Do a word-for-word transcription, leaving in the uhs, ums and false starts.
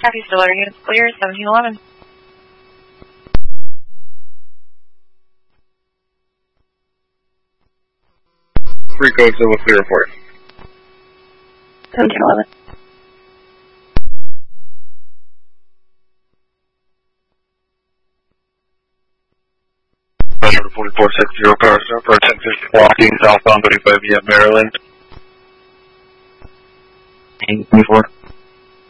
Southeast Delaware units clear, seventeen eleven. Three code civil clear report. seventeen eleven. forty-four sixty car start for ten fifty walking southbound thirty-five via Maryland. twenty-four.